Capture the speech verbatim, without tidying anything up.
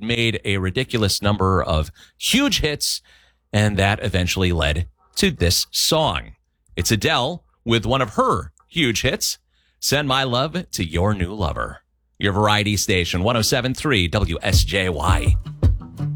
She'd made a ridiculous number of huge hits, and that eventually led to this song. It's Adele with one of her huge hits, Send My Love to Your New Lover. Your variety station, one oh seven point three W S J Y.